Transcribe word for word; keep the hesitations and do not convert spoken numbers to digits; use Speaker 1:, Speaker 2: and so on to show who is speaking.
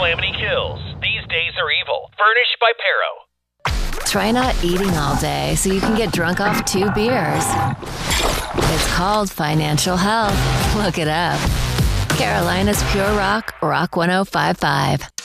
Speaker 1: Calamity Kills. These days are evil. Furnished by Pero.
Speaker 2: Try not eating all day so you can get drunk off two beers. It's called financial health. Look it up. Carolina's Pure Rock, Rock ten fifty-five.